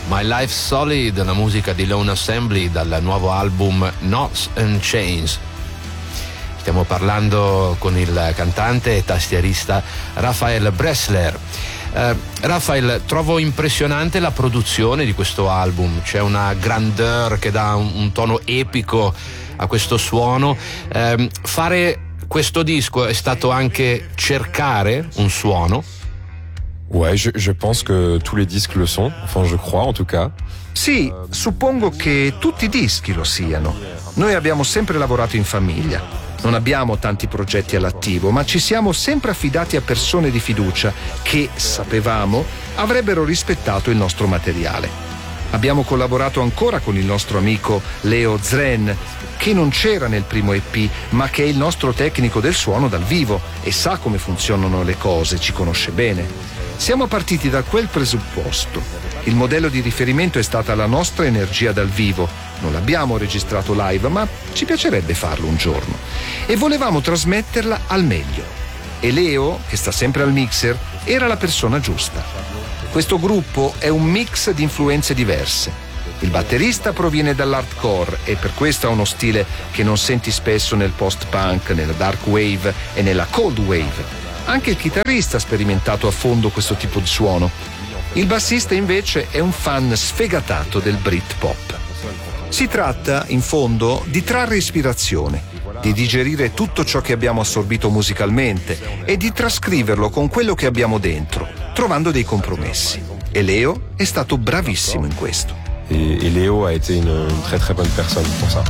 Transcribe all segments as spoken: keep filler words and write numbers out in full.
My Life Solid, la musica di Lone Assembly dal nuovo album Knots and Chains. Stiamo parlando con il cantante e tastierista Rafael Bressler. Uh, Rafael, trovo impressionante la produzione di questo album, c'è una grandeur che dà un, un tono epico a questo suono. Uh, fare questo disco è stato anche cercare un suono? Ouais, je, je pense que tous les disques le sont, enfin je crois en tout cas. Sì, suppongo che tutti i dischi lo siano. Noi abbiamo sempre lavorato in famiglia. Non abbiamo tanti progetti all'attivo, ma ci siamo sempre affidati a persone di fiducia che, sapevamo, avrebbero rispettato il nostro materiale. Abbiamo collaborato ancora con il nostro amico Leo Zren, che non c'era nel primo E P, ma che è il nostro tecnico del suono dal vivo e sa come funzionano le cose, ci conosce bene. Siamo partiti da quel presupposto. Il modello di riferimento è stata la nostra energia dal vivo. Non l'abbiamo registrato live, ma ci piacerebbe farlo un giorno. E volevamo trasmetterla al meglio. E Leo, che sta sempre al mixer, era la persona giusta. Questo gruppo è un mix di influenze diverse. Il batterista proviene dall'hardcore e per questo ha uno stile che non senti spesso nel post-punk, nella dark wave e nella cold wave. Anche il chitarrista ha sperimentato a fondo questo tipo di suono. Il bassista invece è un fan sfegatato del Britpop. Si tratta, in fondo, di trarre ispirazione, di digerire tutto ciò che abbiamo assorbito musicalmente e di trascriverlo con quello che abbiamo dentro, trovando dei compromessi. E Leo è stato bravissimo in questo. Et, et Léo a été une, une très très bonne personne pour ça.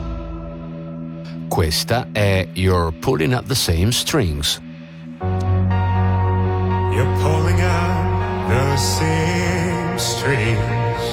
Questa è You're Pulling at the Same Strings. You're pulling out the same strings.